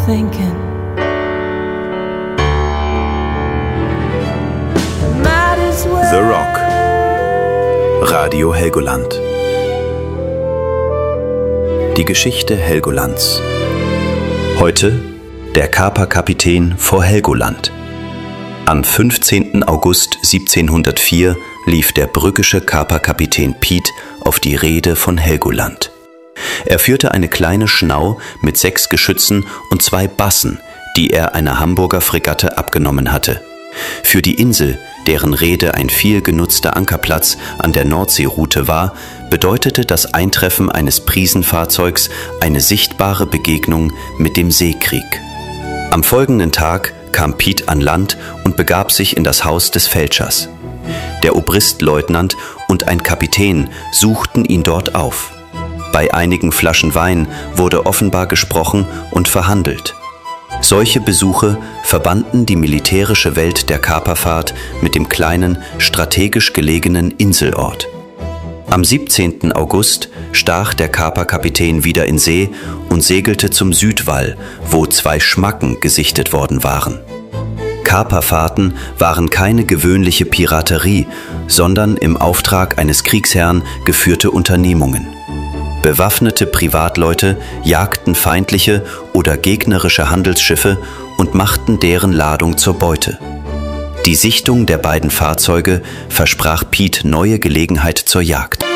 thinking. The Rock. Radio Helgoland. Die Geschichte Helgolands. Heute der Kaperkapitän vor Helgoland. Am 15. August 1704 lief der brüggische Kaperkapitän Piet auf die Reede von Helgoland. Er führte eine kleine Schnau mit 6 Geschützen und 2 Bassen, die er einer Hamburger Fregatte abgenommen hatte. Für die Insel, deren Reede ein viel genutzter Ankerplatz an der Nordseeroute war, bedeutete das Eintreffen eines Prisenfahrzeugs eine sichtbare Begegnung mit dem Seekrieg. Am folgenden Tag kam Piet an Land und begab sich in das Haus des Fälschers. Der Obristleutnant und ein Kapitän suchten ihn dort auf. Bei einigen Flaschen Wein wurde offenbar gesprochen und verhandelt. Solche Besuche verbanden die militärische Welt der Kaperfahrt mit dem kleinen, strategisch gelegenen Inselort. Am 17. August stach der Kaperkapitän wieder in See und segelte zum Südwall, wo 2 Schmacken gesichtet worden waren. Kaperfahrten waren keine gewöhnliche Piraterie, sondern im Auftrag eines Kriegsherrn geführte Unternehmungen. Bewaffnete Privatleute jagten feindliche oder gegnerische Handelsschiffe und machten deren Ladung zur Beute. Die Sichtung der beiden Fahrzeuge versprach Piet neue Gelegenheit zur Jagd.